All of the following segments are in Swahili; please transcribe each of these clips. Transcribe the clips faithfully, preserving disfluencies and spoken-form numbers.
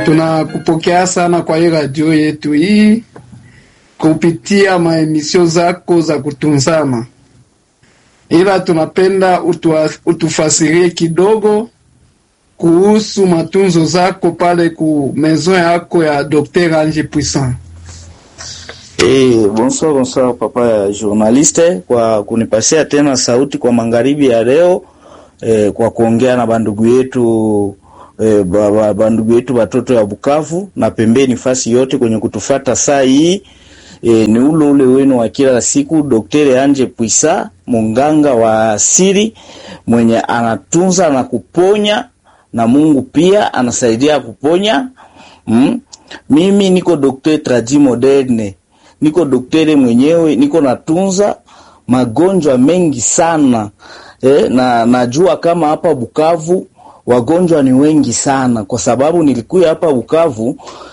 Tunakupokea sana kwa hii radio yetu hii kupitia maemisio zako za kutunzana, ila tunapenda utua, utufasirie kidogo kuhusu matunzo zako pale ku maison yako ya Docteur Ange Puissant. Eh, bonsoir bonsoir papa ya journaliste kwa kunipasia tena sauti kwa magharibi ya leo, eh, kwa kuongea na bandugu yetu eh, bandugu yetu watoto ya Bukavu na pembeni fasi yote kwenye kutufata saa hii. E, ni ule ule wenu wa kila siku Docteur Ange Puissant, munganga wa asili mwenye anatunza na kuponya, na Mungu pia anasaidia kuponya. Mm? Mimi niko docteur tradi moderne, niko daktari mwenyewe, niko natunza magonjwa mengi sana. E, na najua kama hapa Bukavu wagonjwa ni wengi sana, kwa sababu nilikuwa hapa Bukavu.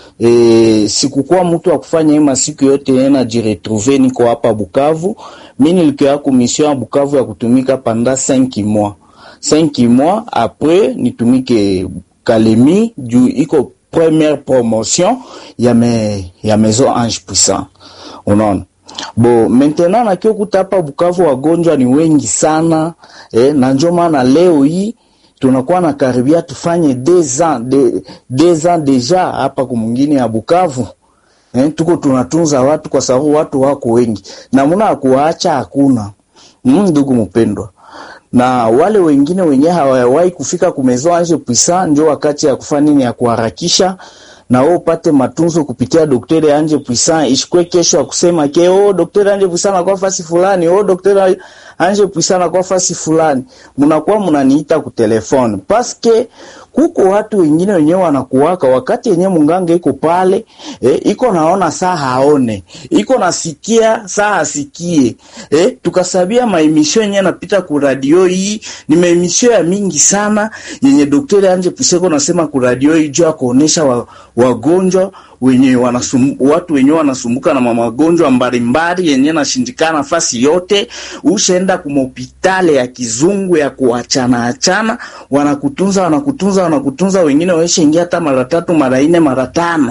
E, sikukuwa mtu wa kufanya hii masiku yote na jiretrouver. Niko hapa Bukavu, mimi nilikuwa ku mission ya Bukavu ya kutumika pendant cinq mois cinq mois après nitumike Kalemi juu iko première promotion ya me ya Maison Ange Puissant. Unaona? Bo maintenant na kio kutapa Bukavu wagonjwa ni wengi sana, eh, na ndio maana leo hii tunakuwa na karibia tufanye deux ans de deux ans deja hapa kumwingine ya Bukavu. Eh, tuko tunatunza watu kwa sababu watu wako wengi na muna kuacha hakuna. Mm, ndugu mpendwa. Na wale wengine wenye hawawahi kufika ku Maison Ange Puissant, ndio wakati ya kufanya nini, ya kuharakisha na wao upate matunzo kupitia Docteur Ange Puissant. Ishikwe kesho akusema ke oh Docteur Ange Puissant anakuwa fasi fulani, oh Docteur Ange Puissant anakuwa fasi fulani, mnakuwa mnaniita ku telefone paske kuko watu wengine wenyewe wanakuwaka wakati yenyewe munganga iko pale, eh, iko naona saa haone, iko nasikia saa asikie. Eh, tukasabia maemission yenyewe napita ku radio hii ni maemission ya mingi sana yenye Docteur Ange Puissant anasema ku radio hii juu kuonesha wa, wagonjwa wenye wanasum, watu wenye wanasumbuka na magonjwa mbalimbali yenye nashindikana nafasi yote. Ushaenda ku hospitali ya kizungu ya kuachana achana, wanakutunza wanakutunza wanakutunza, wengine waisha ingia hata mara tatu mara nne mara tano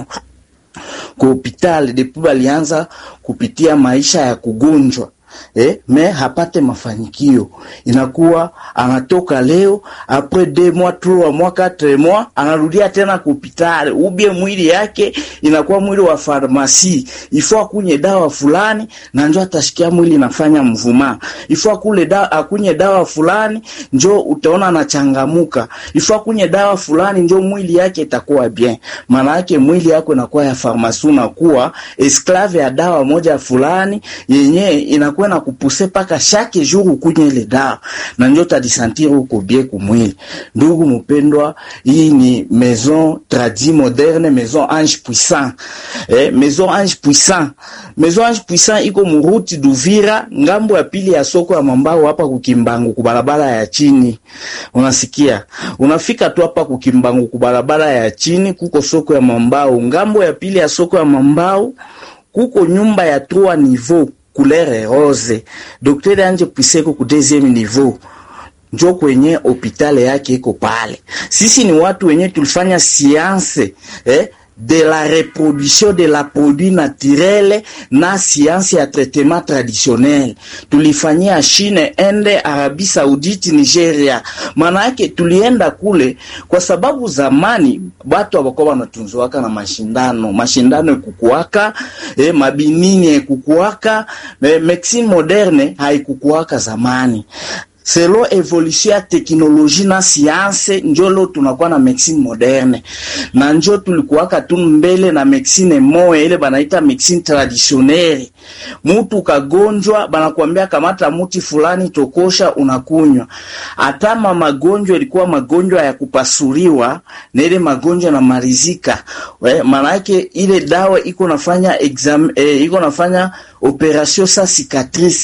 ku hospitali depuis balianza kupitia maisha ya kugonjwa. Eh, me hapate mafanikio. Inakuwa anatoka leo après deux mois trois mois quatre mois anarudia tena ku hospitali, ubie mwili yake inakuwa mwili wa farmasi. Ifo akunye dawa fulani na njoo atashikia mwili nafanya mvuma. Ifo akule dawa akunye dawa fulani njoo utaona anachangamuka. Ifo akunye dawa fulani njoo mwili yake itakuwa bien. Maana yake mwili yako inakuwa ya farmasi, na kuwa esclave ya dawa moja fulani yenye inakuwa na kupuse paka chaque jour ukunywe ile dawa na ndio tadisentir uko bien kumwili. Ndugu mpendwa, hii ni Maison Tradi Moderne, Maison Ange Puissant. Eh, Maison Ange Puissant. Maison Ange Puissant iko muruti Duvira, ngambo ya pili ya soko ya Mambao hapa kukimbangu kubarabara ya chini. Unasikia? Unafika tu hapa kukimbangu kubarabara ya chini, kuko soko ya Mambao, ngambo ya pili ya soko ya Mambao kuko nyumba ya trois niveaux couleur rose. Docteur Ange Puissant ku deuxième niveau, njo kwenye hospitali yake iko pale. Sisi ni watu wenye tulifanya science eh de la reproduction de la produit naturel na science ya traitement traditionnel. Tulifanyia Chine, Inde, Arabie Saoudite, Nigeria. Maana yake tulienda kule kwa sababu zamani watu wabakuwa wanatunzwaka na mashindano, mashindano kukuwaka, eh, mabinini kukuwaka, eh, medicine moderne haikukuwaka zamani. Selon evolution ya teknoloji na science njolo tunakuwa na medicine moderne. Na njo tulikuwaka tu mbele na medicine moe ile banaita medicine traditionnelle. Mtu kagonjwa banakuambia kamata muti fulani tokosha unakunywa. Atama magonjwa ilikuwa magonjwa ya kupasuliwa na ile magonjwa na marizika. Maana yake ile dawa iko nafanya exam eh, iko nafanya operation sa cicatrice.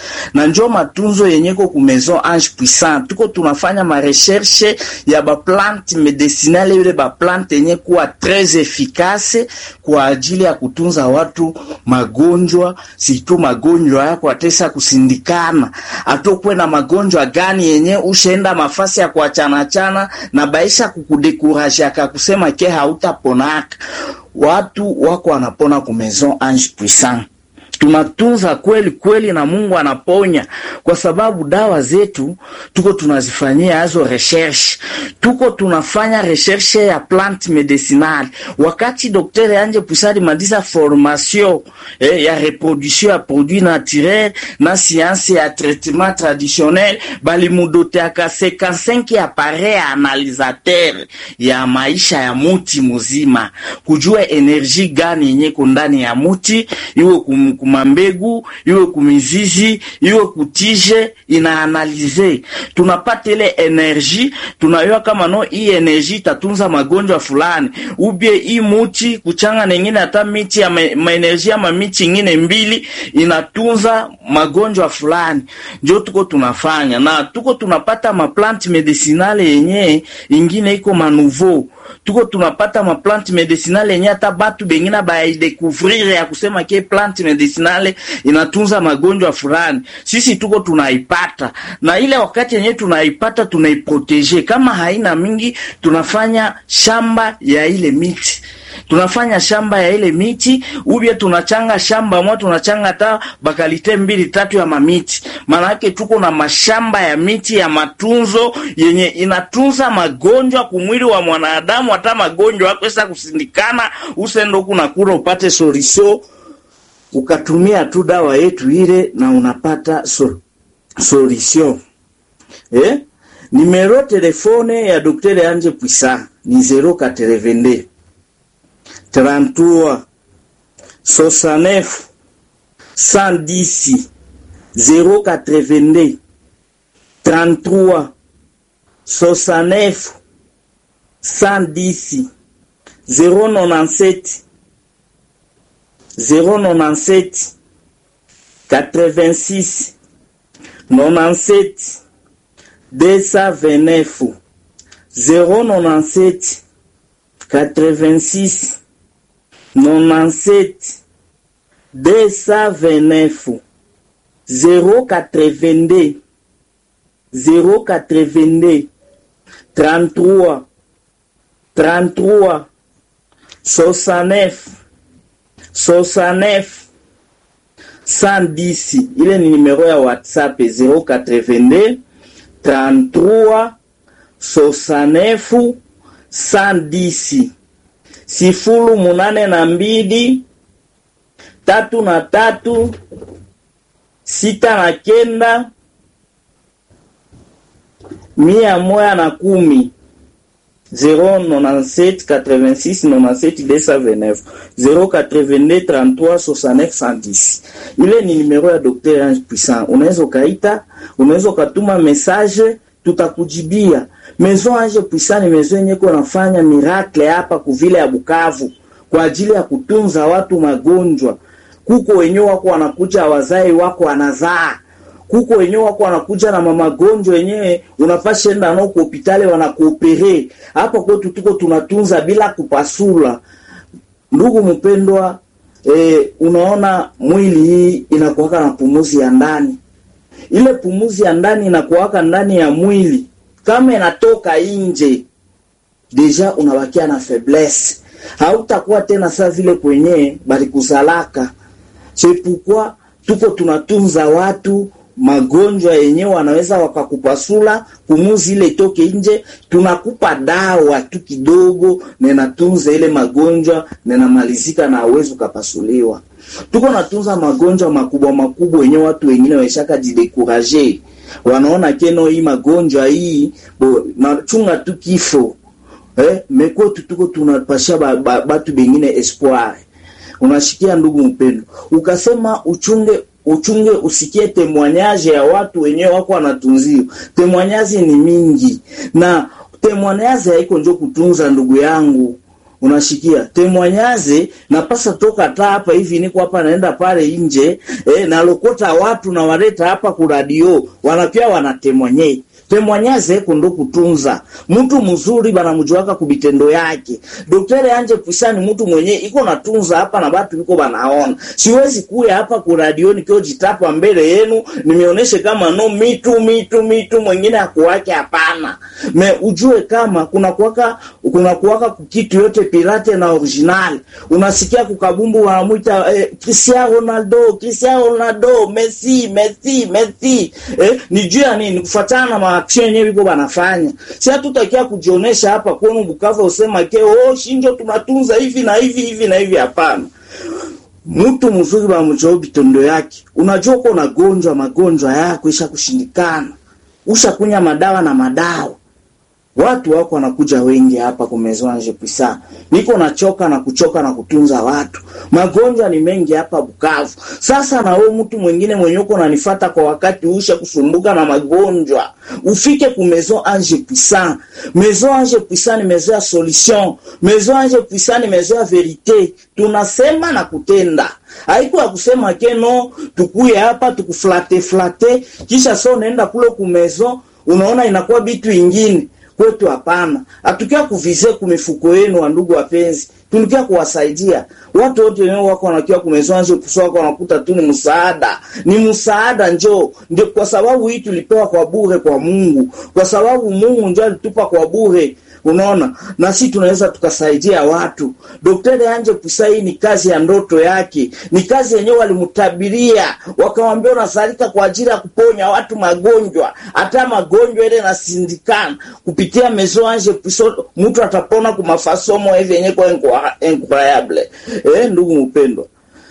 na njo matunzo yenyeko ku Maison Ange Puissant. Tuko tunafanya ma recherche ya ba plante medicinale, ile ba plante yenye kuwa très efficace kwa ajili ya kutunza watu magonjwa, si tu magonjwa yako atesa kusindikana. Atokwe na magonjwa gani yenye ushaenda mafasi ya kuachana chana na baisha kukudekuraje akakusema ke hautaponaka. Watu wako wanapona ku Maison Ange Puissant. Tunatunza kweli kweli na Mungu anaponya, kwa sababu dawa zetu tuko tunazifanyia hazo recherche. Tuko tunafanya recherche ya plante medicinale. Wakati Daktari Ange Puissant madiza formation eh, ya reproduction ya produits naturels na science ya traitement traditionnel, bali mudote aka cinquante-cinq appareil analysateur ya maisha ya muti muzima, kujua energie gani yenye ndani ya muti, iwe kum kumambegu, iwe kumizizi, iwe kutije, inaanalize. Tunapata ile energie, tunayua kama no hii energie tatunza magonjwa fulani. Ubie hii muti kuchanga nengine hata miti ya ma energie ama miti nyingine mbili inatunza magonjwa fulani. Njo tuko tunafanya, na tuko tunapata ma plante medicinale yenye ingine iko manouveau. Tuko tunapata ma plante medicinale yenye hata batu bengine ba découvrir ya kusema ke plante medicinale inatunza magonjwa fulani. Sisi tuko tunaipata, na ile wakati yenye tunaipata tunaiprotege. Kama haina mingi, tunafanya shamba ya ile miti. Tunafanya shamba ya ile miti, ubie tunachanga shamba mwa tunachanga hata bakalite mbili tatu ya mamiti. Maana yake tuko na mashamba ya miti ya matunzo yenye inatunza magonjwa kumwili wa mwanadamu, hata magonjwa yako sasa kusindikana, usendo kuna kura upate solution, ukatumia tu dawa yetu ile na unapata sol solution. Eh? Numero telefone ya Daktari Ange Puissant ni zero quatre-vingt-deux trente-trois soixante-neuf cent dix. Zero quatre-vingt-deux trente-trois soixante-neuf cent dix. Zero nonante-sept zero nonante-sept quatre-vingt-six nonante-sept deux cent vingt-neuf. Zero nonante-sept quatre-vingt-six nonante-sept deux cent vingt-neuf. Zero quatre-vingt-deux zero quatre-vingt-deux trente-trois trente-trois soixante-neuf soixante-neuf cent dix. Ile ni numero ya WhatsApp zero quatre-vingt-deux trente-trois soixante-neuf cent dix. Sifulu munane na mbili tatu na tatu sita na kenda mia moja na kumi. Zero nonante-sept quatre-vingt-six nonante-sept deux cent vingt-neuf. Zero quatre-vingt-deux trente-trois soixante-neuf cent dix. Ile ni numero ya Daktari Ange Puissant. Unaweza kaita, unaweza katuma message, tutakujibia. Maison Ange Puissant ni maison yenye kunafanya miracle hapa kuvile ya Bukavu kwa ajili ya kutunza watu magonjwa. Kuko wenyewe wako wanakuja wazai wako wanazaa. Kuko wenyewe wako wanakuja na magonjwa yenyewe unapasha enda nao kwa hospitali wanakuopere. Hapa kwetu tuko tunatunza bila kupasula. Ndugu mpendwa, eh, unaona mwili hii inakuwaka na pumuzi ya ndani. Ile pumuzi ya ndani inakuwaka ndani ya mwili. Kama inatoka nje, deja unabakia na faiblesse. Hautakuwa tena saa vile kwenye bali kuzalaka. C'est pourquoi tuko tunatunza watu magonjwa yenyewe wanaweza wakakupasula, pumuzi ile toke nje, tunakupa dawa tu kidogo na inatunza ile magonjwa na inamalizika na uwezo kapasuliwa. Tuko natunza magonjwa makubwa makubwa yenyewe watu wengine waishaka jidekuraje. Wanaona keno hii magonjwa hii bo na chunga tu kifo. Eh, meko tuko tunapasha ba, ba, batu bengine espoir. Unashikia ndugu mpendo, ukasema uchunge uchunge usikie témoignage ya watu wenyewe wako wanatunzio. Témoignage ni mingi na témoignage haiko ndio kutunza ndugu yangu. unashikia temwanyaze napasa toka ta hapa hivi niko hapa naenda pale nje eh, na lokota watu na waleta hapa ku radio wanapia wanatemwanye temwanyaze kundo kutunza mtu mzuri bana mjuaka kubitendo yake. Daktari Ange Puissant mtu mwenye iko natunza hapa na watu iko banaona. Siwezi kuya hapa ku radio nikio jitapa mbele yenu nimeoneshe kama no mitu mitu mitu mwingine akuwake hapana. Me ujue kama kuna kuwaka kuna kuwaka kitu yote pirate na original. Unasikia kukabumbu wanamuita eh, Cristiano Ronaldo, Cristiano Ronaldo, Messi, Messi, Messi. Eh, ni juu ya nini kufuatana na action yenyewe biko banafanya. Si hatutakia kujionesha hapa kwenu Bukavu usema ke oh shinjo tunatunza hivi na hivi hivi na hivi hapana. Mtu mzuri ba mjoo bitondo yake. Unajua uko na gonjwa magonjwa yako isha kushindikana. Ushakunya madawa na madawa. Watu wako wanakuja wengi hapa kwa Maison Ange Puissant. Niko nachoka na kuchoka na kutunza watu. Magonjwa ni mengi hapa Bukavu. Sasa na wewe mtu mwingine mwenye uko unanifuata kwa wakati usha kusumbuka na magonjwa. Ufike kwa Maison Ange Puissant. Maison Ange Puissant ni maison ya solution. Maison Ange Puissant ni maison ya verite. Tunasema na kutenda. Haiko ya kusema keno tukuye hapa tukuflate flate kisha so naenda kule kwa maison unaona inakuwa bitu ingine. Kwetu hapana. Hatukia kuvize kumifuko yenu wa ndugu wapenzi. Tulikia kuwasaidia. Watu wote wenyewe wako wanakia kumezonje kusoa kwa wanakuta tu ni msaada. Ni msaada njoo. Ndio kwa sababu hii tulipewa kwa bure kwa Mungu. Kwa sababu Mungu ndio alitupa kwa bure. Unaona? Na sisi tunaweza tukasaidia watu. Daktari Ange Puissant ni kazi ya ndoto yake. Ni kazi yenyewe walimtabiria. Wakamwambia unasalika kwa ajili ya kuponya watu magonjwa. Hata magonjwa ile nasindikana. Kupitia Maison Ange Puissant mtu atapona kwa mafasomo hivi yenyewe kwa incroyable. Eh ndugu mpendwa.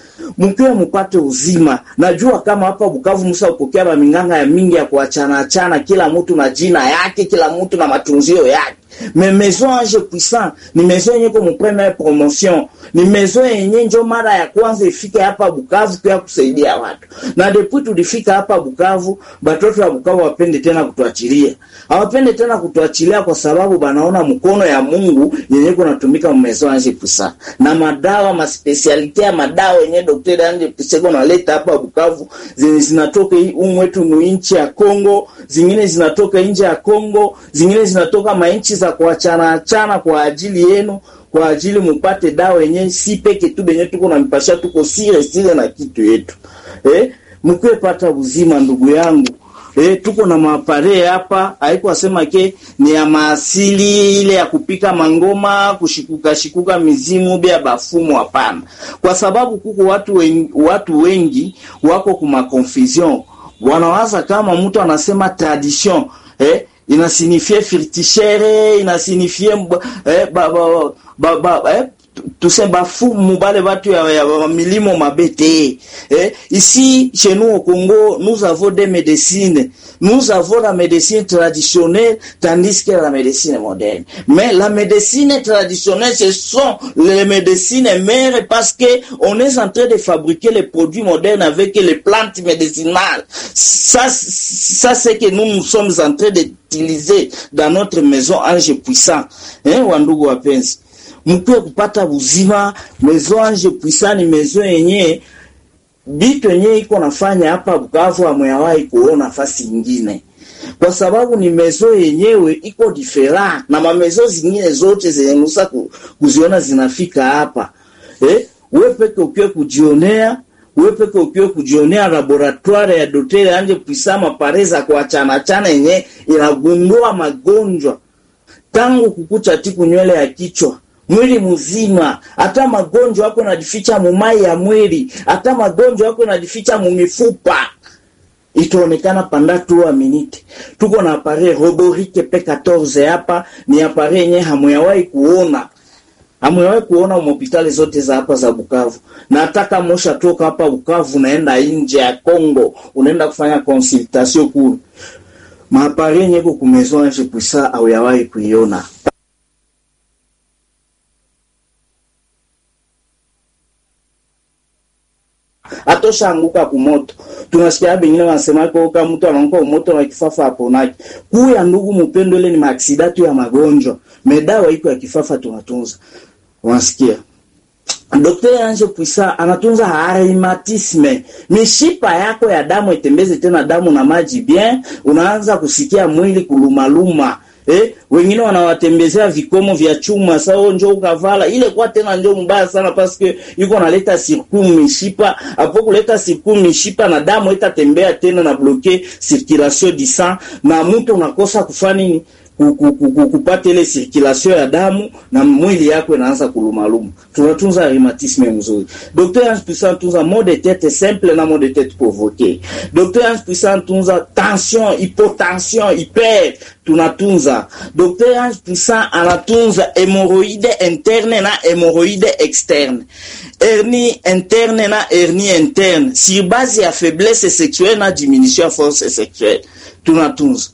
Mkiwa mpate uzima. Najua kama hapa Bukavu Musa upokea maminganga ya mingi ya kuachana achana kila mtu na jina yake, kila mtu na matunzio yake. Mais Maison Ange Puissant ni maison yenye kwa première promotion. Ni maison yenye ndio mara ya kwanza ifike hapa Bukavu kwa kusaidia watu. Na depuis tulifika hapa Bukavu, batoto wa Bukavu wapende tena kutuachilia. Hawapende tena kutuachilia kwa sababu banaona mkono ya Mungu yenye kunatumika Maison Ange Puissant. Na madawa ma specialite ya madawa yenye Daktari Ange Puissant analeta hapa Bukavu zenye zinatoka umwetu mu nchi ya Kongo, zingine zinatoka nje ya Kongo, zingine zinatoka mainchi za kuachana achana kwa ajili yenu, kwa ajili mpate dawa yenyewe si peke tu benye tuko na mpasha tuko sire sire na kitu yetu. Eh, mkwe pata uzima ndugu yangu. Eh, tuko na mapare hapa, haiko asema ke ni ya maasili ile ya kupika mangoma, kushikuka shikuka mizimu bia bafumu hapana. Kwa sababu kuko watu wengi, watu wengi wako kuma confusion. Wanawaza kama mtu anasema tradition, eh inasinifie firtichere, inasinifie eh ba ba ba, ba eh tusema fumu bale watu ya, ya milimo mabete. Eh ici chez nous au Congo, nous avons des médecines. Nous avons la médecine traditionnelle tandis que la médecine moderne. Mais la médecine traditionnelle, ce sont les médecines mères parce que on est en train de fabriquer les produits modernes avec les plantes médicinales. Ça, ça c'est que nous nous sommes en train d'utiliser dans notre Maison Ange Puissant. Hein, wandugu wapenzi. Mkwe kupata uzima, Maison Ange Puissant ni maison yenye bitu yenye iko nafanya hapa Bukavu amewahi kuona nafasi nyingine. Kwa sababu ni maison yenyewe iko different na mamezo zingine zote zenye nusa kuziona zinafika hapa. Eh, wewe peke ukiwe kujionea, wewe peke ukiwe kujionea laboratoire ya Daktari Ange Puissant mapareza kuachana achana yenye inagundua magonjwa tangu kukucha tiku nywele ya kichwa, mwili mzima, hata magonjwa yako yanajificha mumai ya mwili, hata magonjwa yako yanajificha mumifupa. Itaonekana panda tu wa minute. Tuko na appareil Roborike P quatorze hapa, ni appareil yenye hamuyawahi kuona. Hamuyawahi kuona hospitali zote za hapa za Bukavu. Na nataka mosha toka hapa Bukavu naenda nje ya Kongo, unaenda kufanya consultation kule. Maappareil yenye ku Maison Ange Puissant au yawahi kuiona. Atosha anguka kumoto. Tunasikia bengine wanasema kwa kama mtu anaanguka kumoto na kifafa hapo naki. Kuya ndugu mpendo ile ni maacident ya magonjwa. Medawa iko ya kifafa tunatunza. Unasikia? Daktari Ange Puissant anatunza rheumatisme. Mishipa yako ya damu itembeze tena damu na maji bien, unaanza kusikia mwili kulumaluma. Eh, wengine wanawatembezea vikomo vya chuma sao njoo ukavala ile kwa tena njoo mbaya sana paske yuko analeta circuit mishipa, hapo kuleta circuit mishipa na damu itatembea tena na bloquer circulation du sang na mtu unakosa kufanya nini? Kupata ile circulation ya damu na mwili yako inaanza kulumaluma. Tunatunza rheumatisme mzuri. Docteur Ange Puissant tunza maux de tête simple na maux de tête provoqué. Docteur Ange Puissant tunza tension, hypotension, hyper tunatunza. Docteur Ange Puissant anatunza hémorroïde interne na hémorroïde externe. Hernie interne na hernie interne. Sur base ya faiblesse sexuelle na diminution force sexuelle. Tunatunza.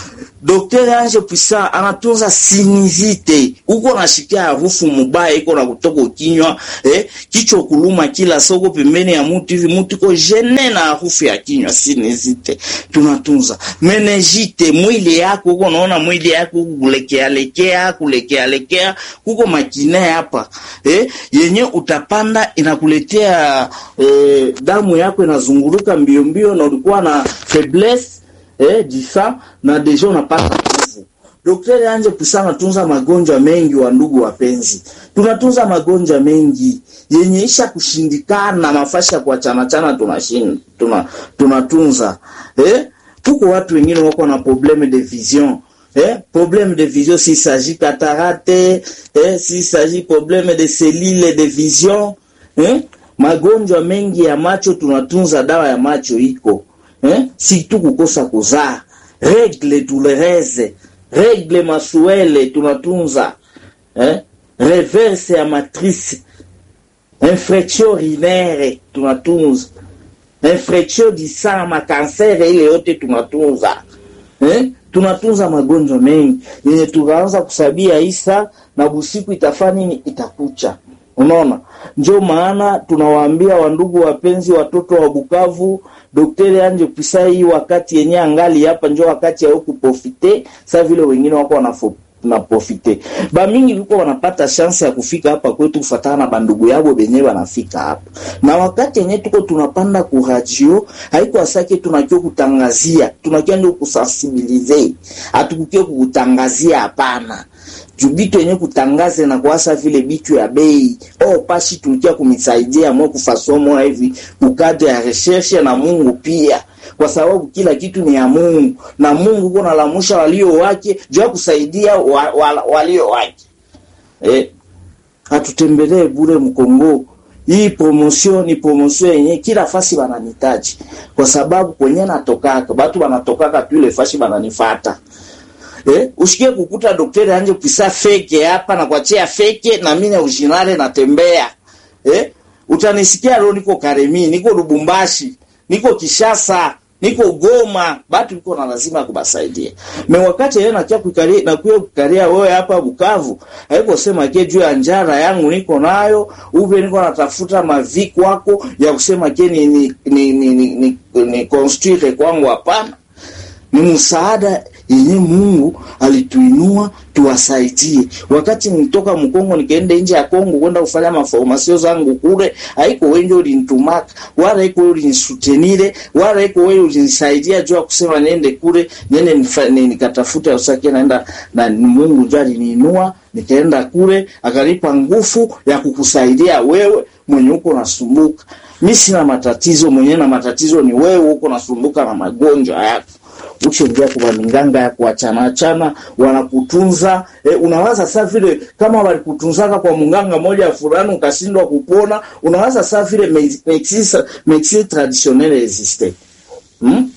Docteur Ange Puissant anatunza sinizite. Uko nashikia harufu mbaya iko na kutoka kinywa, eh, kichwa kuluma kila soko pembeni ya mtu hivi mtu ko gene na harufu ya kinywa, sinizite. Tunatunza. Meningite, mwili yako uko naona mwili yako kulekea lekea, kulekea lekea, kuko makine hapa. Eh, yenye utapanda inakuletea eh, damu yako inazunguruka mbio mbio na ulikuwa na faiblesse eh disa na deja unapata nguvu. Daktari Ange Puissant anatunza magonjwa mengi wa ndugu wapenzi. Tunatunza magonjwa mengi yenye isha kushindikana mafasha kwa chana chana tunashinda. Tuna tunatunza. Eh? Tuko watu wengine wako na problème de vision. Eh? Problème de vision s'il s'agit cataracte, eh s'il s'agit problème de cellules de vision, eh? Magonjwa mengi ya macho tunatunza dawa ya macho iko. Eh? Si tu kukosa kuzaa, règle douloureuse, règle mensuelle tunatunza, eh? Reverse ya matrice, infection urinaire tunatunza, infection du sang, ma cancer ile yote tunatunza. Eh? Tunatunza magonjwa mengi yenye tukaanza kusabia isa na busiku itafanya nini itakucha. Unaona? Ndio maana tunawaambia wandugu wapenzi watoto wa Bukavu, Daktari Ange Puissant hii wakati yenye angali hapa ndio wakati ya huku profite, sasa vile wengine wako wanafo na profite. Ba mingi yuko wanapata chance ya kufika hapa kwetu kufuatana na bandugu yao benyewe wanafika hapa. Na wakati yenye tuko tunapanda ku radio, haiko asake tunakio kutangazia, tunakio ndio kusensibiliser. Hatukukio kutangazia hapana. Jubitu yenye kutangaze na kuasa vile bitu ya bei. Oh, pashi tulikia kumisaidia mwa kufasomo hivi. Ukade ya recherche na Mungu pia. Kwa sababu kila kitu ni ya Mungu. Na Mungu kuna lamusha walio wake. Jua kusaidia wa, wa, walio wake. Eh, hatutembelee bure Mkongo. Hii promotion ni promotion yenye kila fasi bananitaji. Kwa sababu kwenye natokaka. Batu banatokaka tu ile fasi bananifata. Eh, ushikie kukuta Daktari Ange Puissant fake hapa na kuachia fake na mimi na original natembea. Eh, utanisikia leo niko Karemi, niko Lubumbashi, niko Kishasa, niko Goma, batu niko na lazima kubasaidia. Me wakati yeye anakia kukaria na kuyo kukaria wewe hapa Bukavu, haiko sema ke juu ya njara yangu niko nayo, uve niko natafuta maviki wako ya kusema ke ni ni ni ni, ni, ni, ni construire kwangu hapana. Ni msaada yenye Mungu alituinua tuwasaidie. Wakati nitoka Mkongo nikaenda nje ya Kongo kwenda kufanya maformasio zangu kule, haiko wengi ulinitumaka, wala haiko wewe ulinisutenire, wala haiko wewe ulinisaidia jua kusema niende kule, nene nikatafuta usaki naenda na Mungu ndiye aliniinua, nikaenda kule, akanipa nguvu ya kukusaidia wewe mwenye uko nasumbuka. Mimi sina matatizo, mwenye na matatizo ni wewe uko nasumbuka na magonjwa yako. Uchengia kwa minganga ya kuachana achana wanakutunza. Eh, unawaza sasa vile kama walikutunzaka kwa munganga moja fulani ukashindwa kupona, unawaza sasa vile medicine medicine traditionnelle existe. Hmm?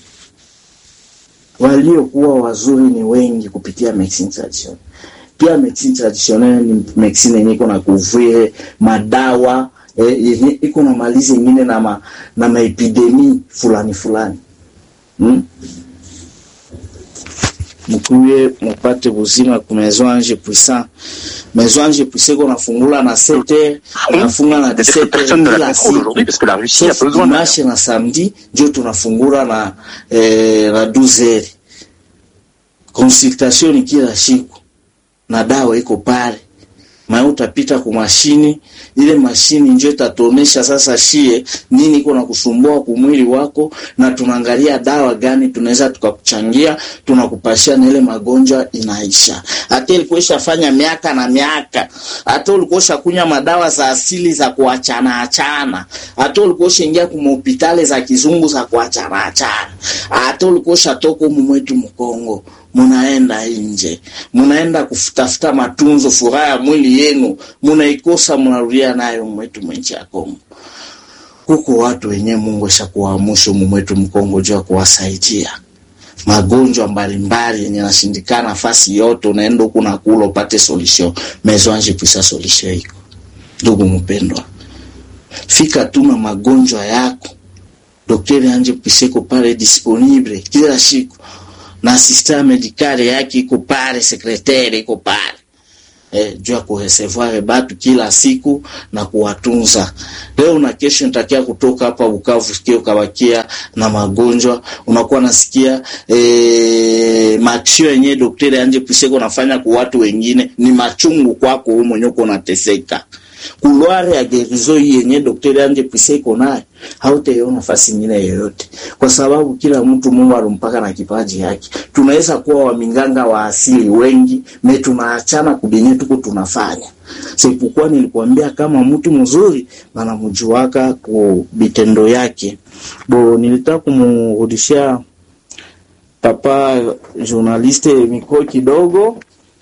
Waliokuwa wazuri ni wengi kupitia medicine traditionnelle. Pia medicine traditionnelle ni medicine yenye iko na couvrir madawa, eh, iko na malizi nyingine na ma, na maepidemi fulani fulani. Hmm? Mkuye mpate buzima kwa Maison Ange Puissant. Maison Ange Puissant qu'on a fungula na sept heures, on a fungula na dix-sept heures aujourd'hui parce que la Russie a besoin de marche na samedi, ndio tunafungula na eh, na douze heures. Consultation ni kila siku. Na dawa iko pale. maana utapita kwa mashini, ile mashini ndio itatuonesha sasa shie nini iko na kusumbua kumwili wako, na tunaangalia dawa gani tunaweza tukakuchangia, tunakupashia na ile magonjwa inaisha. Hata ilikuisha fanya miaka na miaka, hata ulikosha kunya madawa za asili za kuachana achana, hata ulikosha ingia kwa hospitali za kizungu za kuachana achana, hata ulikosha toko mumwetu Mkongo, munaenda nje, munaenda kufutafuta matunzo, furaha ya mwili yenu munaikosa, munarudia nayo mwetu mwenchi ya Kongo. Kuko watu wenye Mungu shakuamsha mwetu Mkongo jua kuwasaidia magonjwa mbalimbali yenye nashindikana nafasi yote, unaenda huko na kula upate solution. Maison Ange Puissant solution iko. Ndugu mpendwa, fika tu na magonjwa yako, Daktari Ange Puissant iko pale disponible kila siku, na assistant medical yake iko pale, secretaire iko pale. Eh, jua kureservoir batu kila siku na kuwatunza. Leo na kesho nitakia kutoka hapa Bukavu sikio kabakia na magonjwa, unakuwa nasikia eh machio yenye Daktari Ange Puissant anafanya kwa watu wengine ni machungu kwako wewe mwenyewe uko unateseka. Couloir ya gerizo yenye Daktari Ange Puissant iko nayo hautaiona nafasi nyingine yoyote, kwa sababu kila mtu Mungu alimpaka na kipaji yake. Tunaweza kuwa waminganga wa asili wengi, me tunaachana kubenye tuko tunafanya. Sipokuwa nilikwambia kama mtu mzuri bana mjuaka kwa bitendo yake. Bo nilitaka kumrudishia papa journaliste mikro kidogo,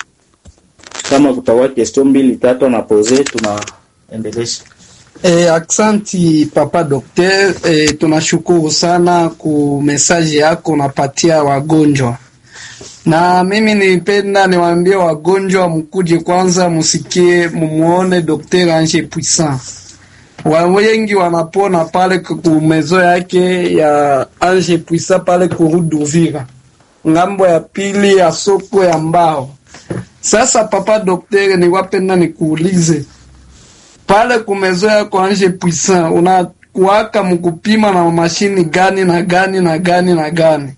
kama kutawa question mbili tatu na pose tunaendelesha. Eh, aksanti papa dokter, eh, tunashukuru sana ku message yako unapatia wagonjwa. Na mimi nipenda niwaambie wagonjwa mkuje kwanza musikie mumuone Daktari Ange Puissant. Wengi wanapona pale ku mezo yake ya Ange Puissant pale ku Rue d'Uvira, ngambo ya pili ya soko ya mbao. Sasa papa dokter, ni wapenda nikuulize, pale kumezoea kwa Ange Puissant unakuaka mkupima na mashini gani na gani na gani na gani?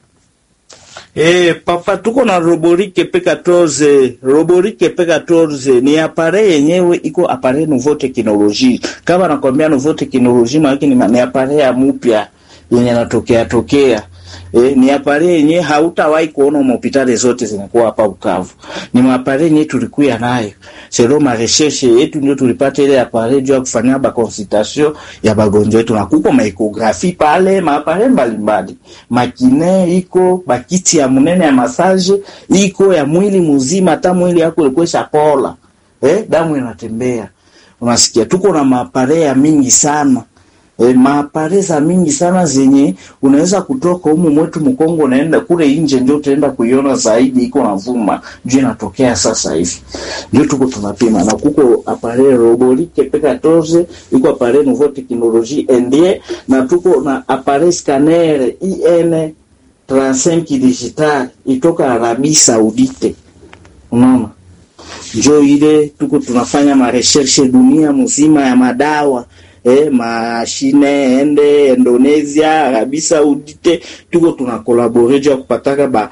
Eh, papa tuko na Roborike P quatorze. Roborike P quatorze ni appareil yenyewe iko appareil nouveau technologie. Kama nakwambia nouveau technologie maana ni ni appareil ya mpya yenye natokea tokea. Eh, ni appareil yenye hautawahi kuona hospitali zote zinakuwa hapa Bukavu. Ni appareil yenye tulikuya nayo. Selo ma recherche yetu ndio tulipata ile appareil juu ya kufanya ba consultation ya bagonjwa yetu, na kuko ma echographie pale, ma appareil mbalimbali. Makine iko, bakiti ya munene ya massage iko, ya mwili mzima, hata mwili yako ilikuwa shapola. Eh, damu inatembea. Unasikia tuko na maappareil mingi sana. E, maapareza mingi sana zenye unaweza kutoka humu mwetu Mkongo naenda kule nje ndio utaenda kuiona zaidi iko na vuma ndio inatokea sasa hivi. Ndio tuko tunapima, na kuko appareil Roborike P quatorze iko appareil nouveau technologie ndie, na tuko na appareil scanner I N trente-cinq digital itoka Arabie Saoudite. Unaona? Ndio ile tuko tunafanya ma recherche dunia mzima ya madawa. Eh, mashine ende Indonesia, Arabie Saoudite, tuko tunakolaborer juu kupataka ba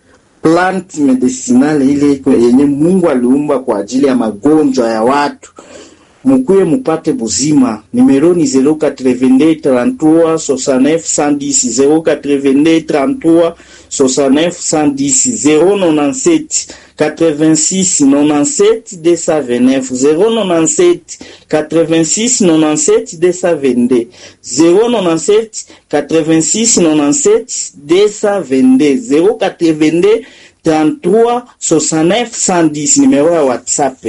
plant medicinal ile yenye Mungu aliumba kwa ajili ya magonjwa ya watu. Mkuye mupate buzima. Numero ni zero quatre vingt-deux trente-trois soixante-neuf cent dix, zero quatre vingt-deux trente-trois soixante-neuf cent dix, zero quatre-vingt-sept quatre-vingt-six quatre-vingt-sept deux cent vingt-neuf, zero quatre-vingt-sept quatre-vingt-six quatre-vingt-sept deux cent vingt-deux, zero quatre-vingt-sept quatre-vingt-six quatre-vingt-sept deux cent vingt-deux, zero quatre vingt-deux trente-trois soixante-neuf cent dix, numero ya WhatsApp.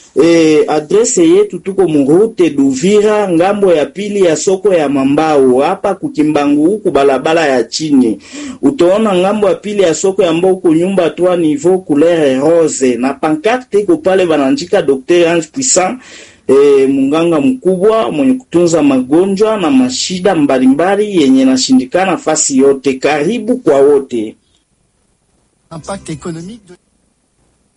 Eh, adrese yetu tuko Murute d'Uvira, ngambo ya pili ya soko ya Mambao, hapa kukimbangu huku balabala ya chini. Utaona ngambo ya pili ya soko ya Mbao ku nyumba trois niveau couleur rose, na pancarte iko pale banandika Daktari Ange Puissant, eh, munganga mkubwa mwenye kutunza magonjwa na mashida mbalimbali yenye nashindikana fasi yote. Karibu kwa wote. Impact économique de